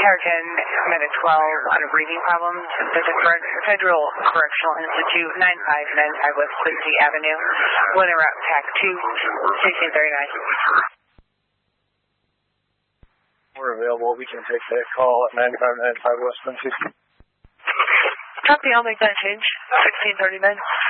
Tower 10, Medic 12 on a breathing problem. There's a Federal Correctional Institute, 9595 West Quincy Avenue. Weather route TAC 2, 1639. We're available. We can take that call at 9595 West Quincy. Copy, I'll make that change. 1639.